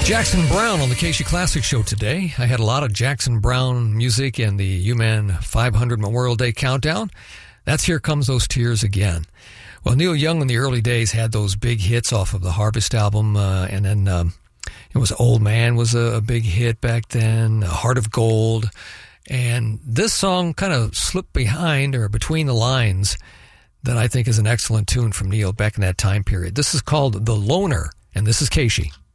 Jackson Browne on the Casey Classic Show today. I had a lot of Jackson Browne music in the UMan 500 Memorial Day Countdown. That's Here Comes Those Tears Again. Well, Neil Young in the early days had those big hits off of the Harvest album, and then it was Old Man was a big hit back then, Heart of Gold, and this song kind of slipped behind or between the lines that I think is an excellent tune from Neil back in that time period. This is called The Loner, and this is Casey.